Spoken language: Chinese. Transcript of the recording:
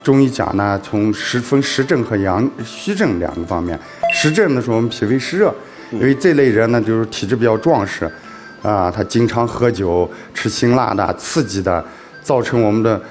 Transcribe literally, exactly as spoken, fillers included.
中医讲呢，从实分实症和阳虚症两个方面。实症呢是我们脾胃湿热，因为这类人呢就是体质比较壮实，啊，他经常喝酒、吃辛辣的、刺激的，造成我们的